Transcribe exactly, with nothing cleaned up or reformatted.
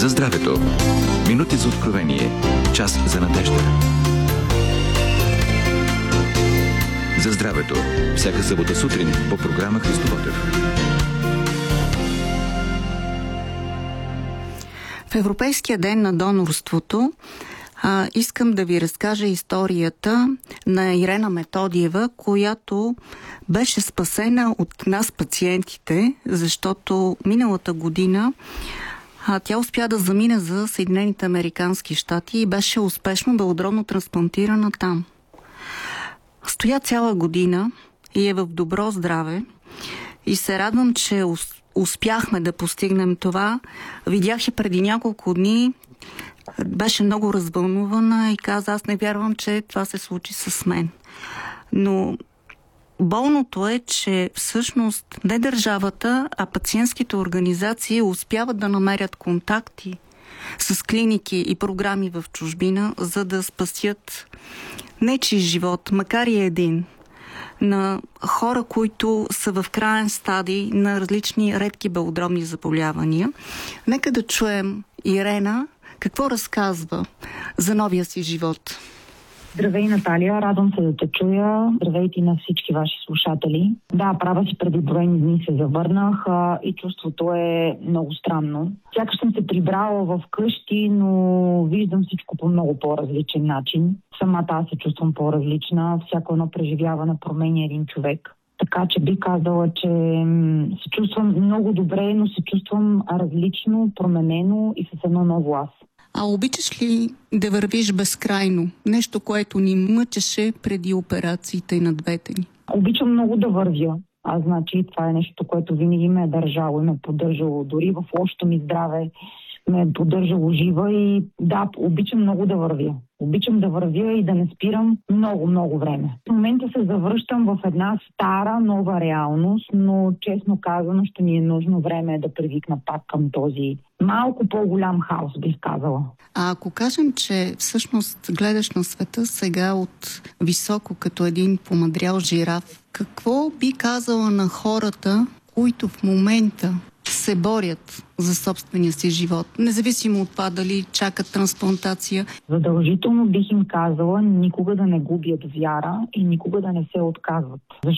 За здравето. Минути за откровение. Час за надежда. За здравето. Всяка събота сутрин по програма Христо Ботев. В Европейския ден на донорството а, искам да ви разкажа историята на Ирена Методиева, която беше спасена от нас, пациентите, защото миналата година а, тя успя да замине за Съединените американски щати и беше успешно белодробно трансплантирана там. Стоя цяла година и е в добро здраве и се радвам, че успяхме да постигнем това. Видях я преди няколко дни, беше много развълнувана и каза: аз не вярвам, че това се случи с мен. Но болното е, че всъщност не държавата, а пациентските организации успяват да намерят контакти с клиники и програми в чужбина, за да спасят нечий живот, макар и един, на хора, които са в краен стадий на различни редки белодробни заболявания. Нека да чуем Ирена какво разказва за новия си живот. Здравей, Наталия, радвам се да те чуя. Здравейте на всички ваши слушатели. Да, права си, преди броени дни се завърнах а, и чувството е много странно. Сякаш съм се прибрала в къщи, но виждам всичко по много по-различен начин. Самата аз се чувствам по-различна. Всяко едно преживяване променя един човек. Така че би казала, че се чувствам много добре, но се чувствам различно, променено и с едно ново аз. А обичаш ли да вървиш безкрайно? Нещо, което ни мъчеше преди операциите на двете ни. Обичам много да вървя. А значи това е нещо, което винаги ме е държало и ме е поддържало. Дори в лошото ми здраве ме е поддържало жива и да, обичам много да вървя. Обичам да вървя и да не спирам много, много време. В момента се завръщам в една стара, нова реалност, но честно казано ще ми е нужно време да привикна пак към този малко по-голям хаос, бих казала. А ако кажем, че всъщност гледаш на света сега от високо, като един помъдрял жираф, какво би казала на хората, които в момента се борят за собствения си живот, независимо от това дали чакат трансплантация? Задължително бих им казала никога да не губят вяра и никога да не се отказват.